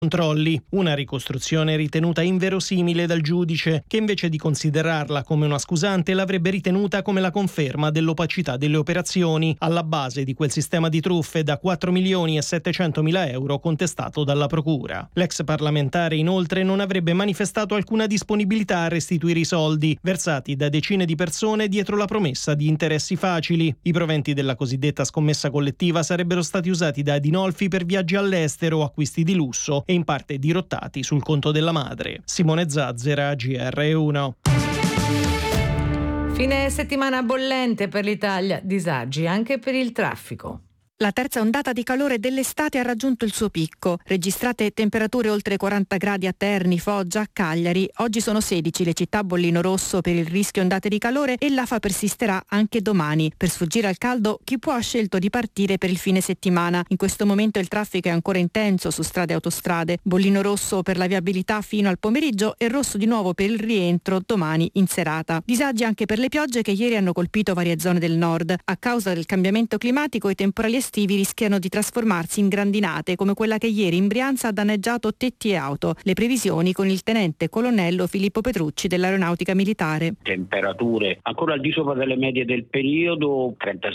controlli, una ricostruzione ritenuta inverosimile dal giudice, che invece di considerarla come una scusante l'avrebbe ritenuta come la conferma dell'opacità delle operazioni alla base di quel sistema di truffe da 4.700.000 euro contestato dalla procura. L'ex parlamentare inoltre non avrebbe manifestato alcuna disponibilità a restituire i soldi versati da decine di persone dietro la promessa di interessi facili. I proventi della cosiddetta scommessa collettiva sarebbero stati usati da Adinolfi per viaggi all'estero o acquisti di lusso e in parte dirottati sul conto della madre. Simone Zazzera, GR1. Fine settimana bollente per l'Italia, disagi anche per il traffico. La terza ondata di calore dell'estate ha raggiunto il suo picco. Registrate temperature oltre 40 gradi a Terni, Foggia, Cagliari. Oggi sono 16 le città a bollino rosso per il rischio ondate di calore e l'afa persisterà anche domani. Per sfuggire al caldo, chi può ha scelto di partire per il fine settimana. In questo momento il traffico è ancora intenso su strade e autostrade. Bollino rosso per la viabilità fino al pomeriggio e rosso di nuovo per il rientro domani in serata. Disagi anche per le piogge che ieri hanno colpito varie zone del nord. A causa del cambiamento climatico i temporali estivi rischiano di trasformarsi in grandinate come quella che ieri in Brianza ha danneggiato tetti e auto. Le previsioni con il tenente colonnello Filippo Petrucci dell'Aeronautica Militare. Temperature ancora al di sopra delle medie del periodo,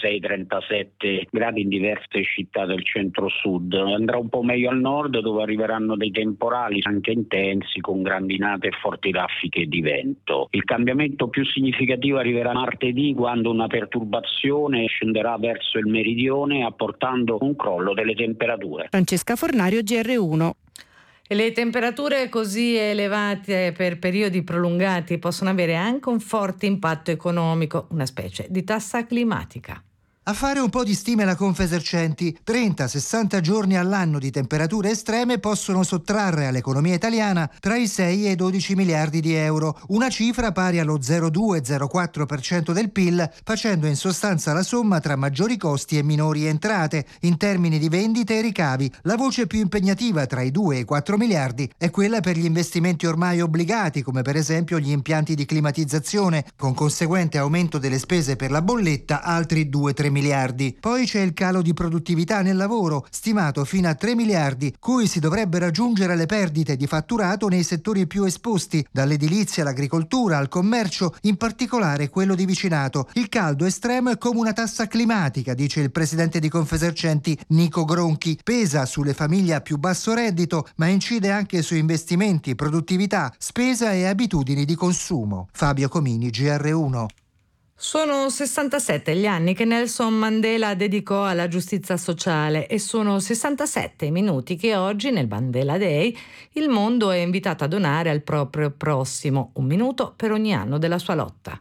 36-37 gradi in diverse città del centro-sud. Andrà un po' meglio al nord dove arriveranno dei temporali anche intensi con grandinate e forti raffiche di vento. Il cambiamento più significativo arriverà martedì quando una perturbazione scenderà verso il meridione portando un crollo delle temperature. Francesca Fornario, GR1. E le temperature così elevate per periodi prolungati possono avere anche un forte impatto economico, una specie di tassa climatica. A fare un po' di stime la Confesercenti, 30-60 giorni all'anno di temperature estreme possono sottrarre all'economia italiana tra i 6 e i 12 miliardi di euro, una cifra pari allo 0,2-0,4% del PIL, facendo in sostanza la somma tra maggiori costi e minori entrate, in termini di vendite e ricavi. La voce più impegnativa tra i 2 e i 4 miliardi è quella per gli investimenti ormai obbligati, come per esempio gli impianti di climatizzazione, con conseguente aumento delle spese per la bolletta, altri 2-3 miliardi. Poi c'è il calo di produttività nel lavoro, stimato fino a 3 miliardi, cui si dovrebbero aggiungere le perdite di fatturato nei settori più esposti, dall'edilizia all'agricoltura al commercio, in particolare quello di vicinato. Il caldo estremo è come una tassa climatica, dice il presidente di Confesercenti Nico Gronchi. Pesa sulle famiglie a più basso reddito, ma incide anche su investimenti, produttività, spesa e abitudini di consumo. Fabio Comini, GR1. Sono 67 gli anni che Nelson Mandela dedicò alla giustizia sociale e sono 67 minuti che oggi, nel Mandela Day, il mondo è invitato a donare al proprio prossimo, 1 minuto per ogni anno della sua lotta.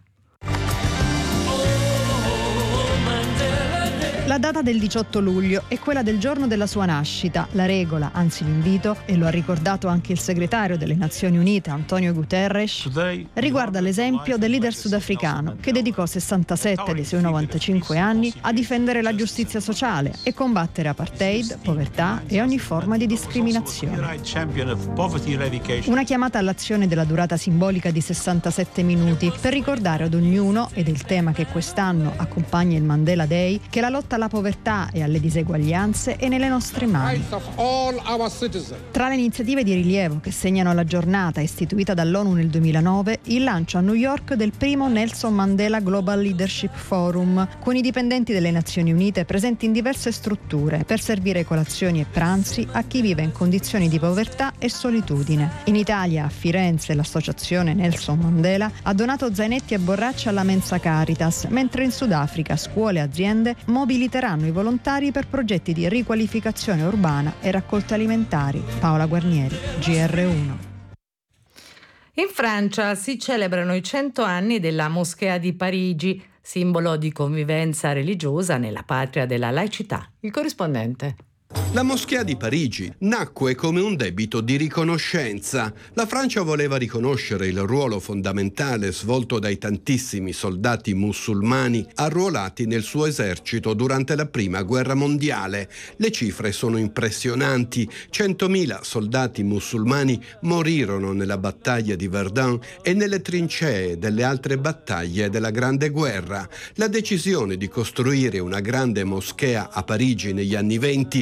La data del 18 luglio è quella del giorno della sua nascita. La regola, anzi l'invito, e lo ha ricordato anche il segretario delle Nazioni Unite Antonio Guterres, riguarda l'esempio del leader sudafricano che dedicò 67 dei suoi 95 anni a difendere la giustizia sociale e combattere apartheid, povertà e ogni forma di discriminazione. Una chiamata all'azione della durata simbolica di 67 minuti per ricordare ad ognuno, ed è il tema che quest'anno accompagna il Mandela Day, che la lotta alla povertà e alle diseguaglianze è nelle nostre mani. Tra le iniziative di rilievo che segnano la giornata istituita dall'ONU nel 2009, il lancio a New York del primo Nelson Mandela Global Leadership Forum, con i dipendenti delle Nazioni Unite presenti in diverse strutture per servire colazioni e pranzi a chi vive in condizioni di povertà e solitudine. In Italia, a Firenze, l'associazione Nelson Mandela ha donato zainetti e borracce alla Mensa Caritas, mentre in Sudafrica scuole e aziende mobiliteranno i volontari per progetti di riqualificazione urbana e raccolte alimentari. Paola Guarnieri, GR1. In Francia si celebrano i 100 anni della Moschea di Parigi, simbolo di convivenza religiosa nella patria della laicità. Il corrispondente. La Moschea di Parigi nacque come un debito di riconoscenza. La Francia voleva riconoscere il ruolo fondamentale svolto dai tantissimi soldati musulmani arruolati nel suo esercito durante la Prima Guerra Mondiale. Le cifre sono impressionanti. 100.000 soldati musulmani morirono nella battaglia di Verdun e nelle trincee delle altre battaglie della Grande Guerra. La decisione di costruire una grande moschea a Parigi negli anni '20 nacque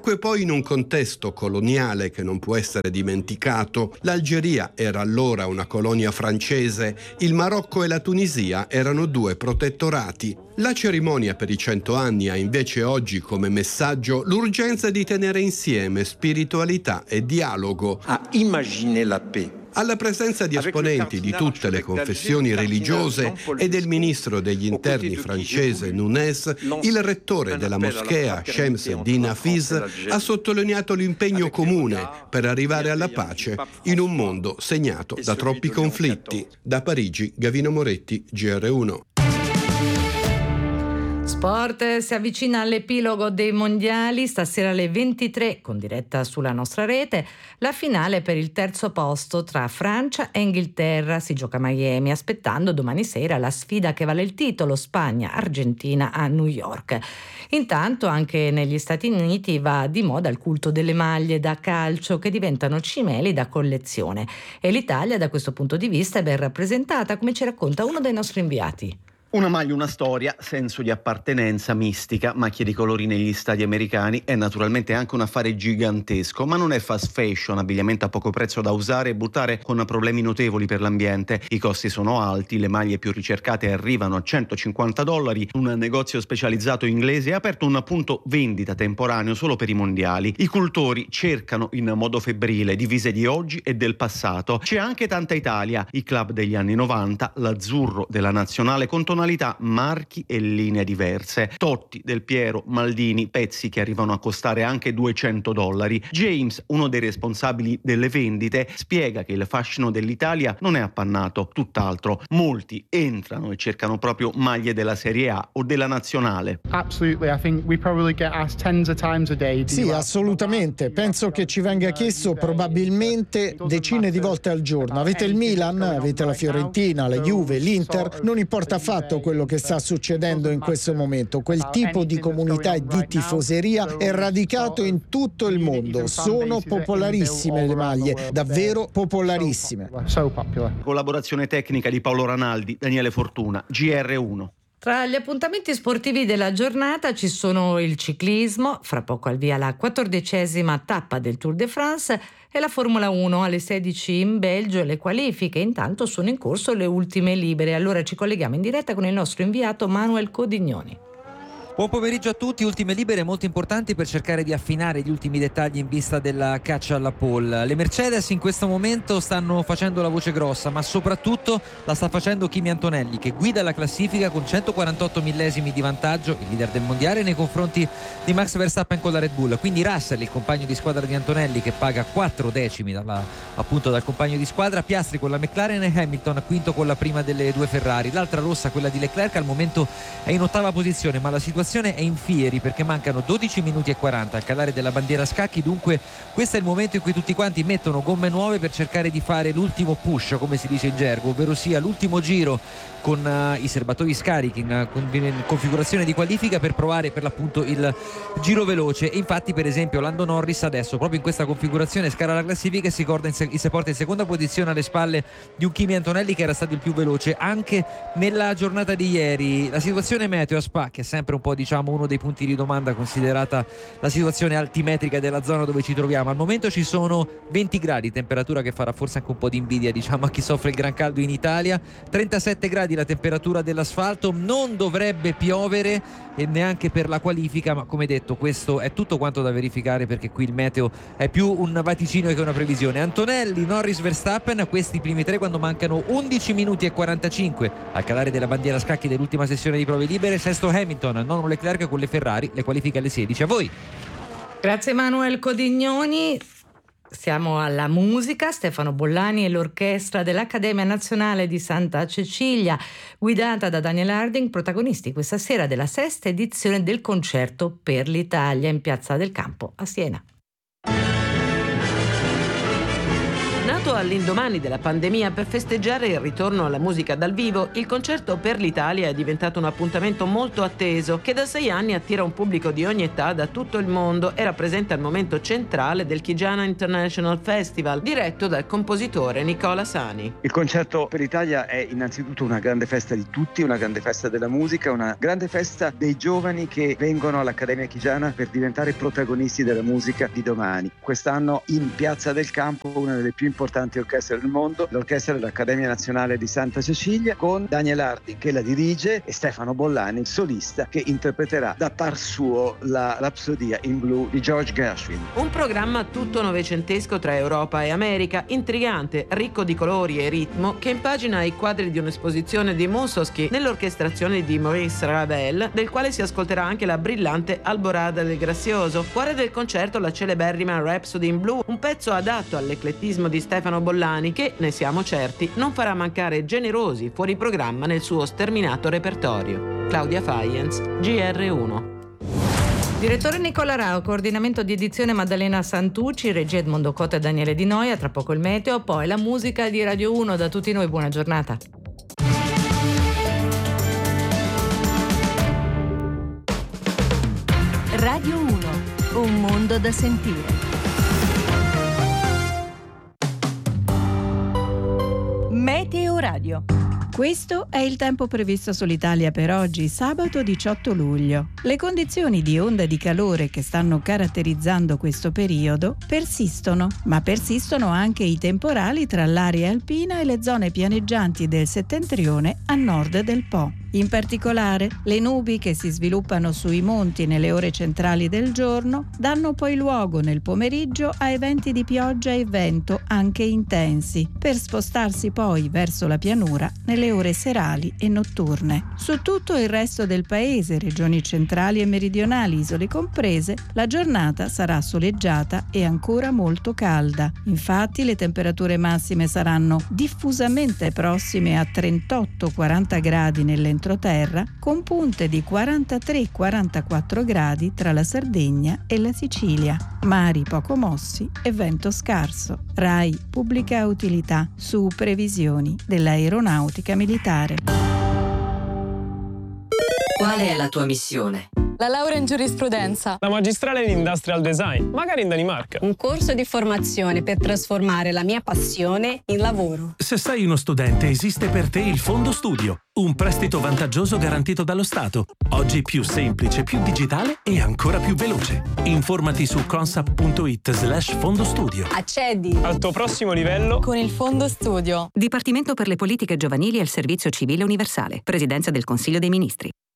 Nacque poi in un contesto coloniale che non può essere dimenticato. L'Algeria era allora una colonia francese, il Marocco e la Tunisia erano 2 protettorati. La cerimonia per i 100 anni ha invece oggi come messaggio l'urgenza di tenere insieme spiritualità e dialogo. A imaginer la paix. Alla presenza di esponenti di tutte le confessioni religiose e del ministro degli interni francese Nunes, il rettore della moschea Shams Eddin Hafiz ha sottolineato l'impegno comune per arrivare alla pace in un mondo segnato da troppi conflitti. Da Parigi, Gavino Moretti, GR1. Sport, si avvicina all'epilogo dei mondiali, stasera alle 23 con diretta sulla nostra rete, la finale per il terzo posto tra Francia e Inghilterra, si gioca a Miami, aspettando domani sera la sfida che vale il titolo Spagna-Argentina a New York. Intanto anche negli Stati Uniti va di moda il culto delle maglie da calcio che diventano cimeli da collezione e l'Italia da questo punto di vista è ben rappresentata, come ci racconta uno dei nostri inviati. Una maglia, una storia, senso di appartenenza, mistica, macchie di colori negli stadi americani, è naturalmente anche un affare gigantesco, ma non è fast fashion, abbigliamento a poco prezzo da usare e buttare con problemi notevoli per l'ambiente. I costi sono alti, le maglie più ricercate arrivano a $150. Un negozio specializzato inglese ha aperto un punto vendita temporaneo solo per i mondiali. I cultori cercano in modo febbrile divise di oggi e del passato. C'è anche tanta Italia, i club degli anni 90, l'azzurro della nazionale con tonalità, marchi e linee diverse. Totti, Del Piero, Maldini, pezzi che arrivano a costare anche $200. James, uno dei responsabili delle vendite, spiega che il fascino dell'Italia non è appannato, tutt'altro. Molti entrano e cercano proprio maglie della Serie A o della nazionale. Sì, assolutamente. Penso che ci venga chiesto probabilmente decine di volte al giorno. Avete il Milan, avete la Fiorentina, la Juve, l'Inter, non importa affatto quello che sta succedendo in questo momento. Quel tipo di comunità e di tifoseria è radicato in tutto il mondo. Sono popolarissime le maglie, davvero popolarissime. Collaborazione tecnica di Paolo Ranaldi, Daniele Fortuna, GR1. Tra gli appuntamenti sportivi della giornata ci sono il ciclismo, fra poco al via la 14ª tappa del Tour de France e la Formula 1 alle 16 in Belgio e le qualifiche. Intanto sono in corso le ultime libere. Allora ci colleghiamo in diretta con il nostro inviato Manuel Codignoni. Buon pomeriggio a tutti, ultime libere molto importanti per cercare di affinare gli ultimi dettagli in vista della caccia alla pole. Le Mercedes in questo momento stanno facendo la voce grossa, ma soprattutto la sta facendo Kimi Antonelli, che guida la classifica con 148 millesimi di vantaggio, il leader del mondiale, nei confronti di Max Verstappen con la Red Bull. Quindi Russell, il compagno di squadra di Antonelli, che paga 4 decimi appunto dal compagno di squadra, Piastri con la McLaren e Hamilton quinto con la prima delle 2 Ferrari. L'altra rossa, quella di Leclerc, al momento è in 8ª posizione, ma la situazione è in fieri perché mancano 12 minuti e 40 al calare della bandiera a scacchi. Dunque questo è il momento in cui tutti quanti mettono gomme nuove per cercare di fare l'ultimo push, come si dice in gergo, ovvero sia l'ultimo giro con i serbatoi scarichi in configurazione di qualifica per provare per l'appunto il giro veloce. E infatti per esempio Lando Norris adesso proprio in questa configurazione scala la classifica e si porta in seconda posizione alle spalle di un Kimi Antonelli che era stato il più veloce anche nella giornata di ieri. La situazione meteo a Spa, che è sempre un po' uno dei punti di domanda considerata la situazione altimetrica della zona dove ci troviamo. Al momento ci sono 20 gradi, temperatura che farà forse anche un po' di invidia a chi soffre il gran caldo in Italia. 37 gradi la temperatura dell'asfalto, non dovrebbe piovere e neanche per la qualifica, ma come detto questo è tutto quanto da verificare perché qui il meteo è più un vaticinio che una previsione. Antonelli, Norris, Verstappen, questi primi 3 quando mancano 11 minuti e 45 al calare della bandiera a scacchi dell'ultima sessione di prove libere. Sesto Hamilton, nono Leclerc con le Ferrari, le qualifiche alle 16. A voi. Grazie Manuel Codignoni. Siamo alla musica. Stefano Bollani e l'orchestra dell'Accademia Nazionale di Santa Cecilia, guidata da Daniel Harding, protagonisti questa sera della 6ª edizione del Concerto per l'Italia in Piazza del Campo a Siena. Nato all'indomani della pandemia per festeggiare il ritorno alla musica dal vivo, il concerto per l'Italia è diventato un appuntamento molto atteso che da 6 anni attira un pubblico di ogni età da tutto il mondo e rappresenta il momento centrale del Chigiana International Festival, diretto dal compositore Nicola Sani. Il concerto per l'Italia è innanzitutto una grande festa di tutti, una grande festa della musica, una grande festa dei giovani che vengono all'Accademia Chigiana per diventare protagonisti della musica di domani. Quest'anno in Piazza del Campo una delle più importanti orchestre del mondo, l'orchestra dell'Accademia Nazionale di Santa Cecilia, con Daniel Harding che la dirige e Stefano Bollani, il solista, che interpreterà da par suo la Rapsodia in blu di George Gershwin. Un programma tutto novecentesco tra Europa e America, intrigante, ricco di colori e ritmo, che impagina i quadri di un'esposizione di Mussorgsky nell'orchestrazione di Maurice Ravel, del quale si ascolterà anche la brillante Alborada del Grazioso. Cuore del concerto la celeberrima Rhapsody in blu, un pezzo adatto all'eclettismo di Stefano Bollani che, ne siamo certi, non farà mancare generosi fuori programma nel suo sterminato repertorio. Claudia Faiens, GR1. Direttore Nicola Rao, coordinamento di edizione Maddalena Santucci, regia Edmondo Cotta e Daniele Di Noia, tra poco il meteo, poi la musica di Radio 1. Da tutti noi buona giornata. Radio 1, un mondo da sentire. Meteo Radio. Questo è il tempo previsto sull'Italia per oggi, sabato 18 luglio. Le condizioni di onda di calore che stanno caratterizzando questo periodo persistono, ma persistono anche i temporali tra l'area alpina e le zone pianeggianti del settentrione a nord del Po. In particolare, le nubi che si sviluppano sui monti nelle ore centrali del giorno danno poi luogo nel pomeriggio a eventi di pioggia e vento anche intensi, per spostarsi poi verso la pianura nelle ore serali e notturne. Su tutto il resto del paese, regioni centrali e meridionali, isole comprese, la giornata sarà soleggiata e ancora molto calda. Infatti, le temperature massime saranno diffusamente prossime a 38-40 gradi nell'entroterra, con punte di 43-44 gradi tra la Sardegna e la Sicilia. Mari poco mossi e vento scarso. RAI Pubblica Utilità su previsioni dell'aeronautica militare. Qual è la tua missione? La laurea in giurisprudenza. La magistrale in industrial design, magari in Danimarca. Un corso di formazione per trasformare la mia passione in lavoro. Se sei uno studente, esiste per te il Fondo Studio, un prestito vantaggioso garantito dallo Stato. Oggi più semplice, più digitale e ancora più veloce. Informati su consap.it/fondostudio. Accedi al tuo prossimo livello con il Fondo Studio. Dipartimento per le politiche giovanili e il servizio civile universale. Presidenza del Consiglio dei Ministri.